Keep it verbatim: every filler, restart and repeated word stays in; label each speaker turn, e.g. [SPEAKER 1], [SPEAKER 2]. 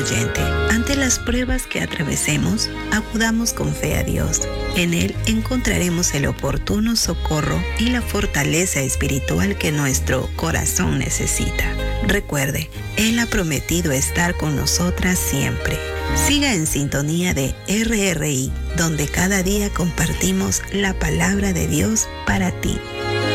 [SPEAKER 1] oyente. Ante las pruebas que atravesemos, acudamos con fe a Dios. En Él encontraremos el oportuno socorro y la fortaleza espiritual que nuestro corazón necesita. Recuerde, Él ha prometido estar con nosotras siempre. Siga en sintonía de R R I, donde cada día compartimos la palabra de Dios para ti.